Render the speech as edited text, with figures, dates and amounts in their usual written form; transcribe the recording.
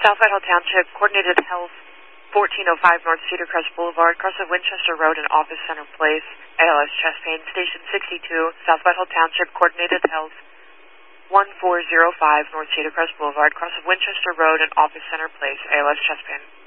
South Whitehall Township, Coordinated Health, 1405 North Cedar Crest Boulevard, cross of Winchester Road and Office Center Place, ALS chest pain. Station 62, South Whitehall Township, Coordinated Health, 1405 North Cedar Crest Boulevard, cross of Winchester Road and Office Center Place, ALS chest pain.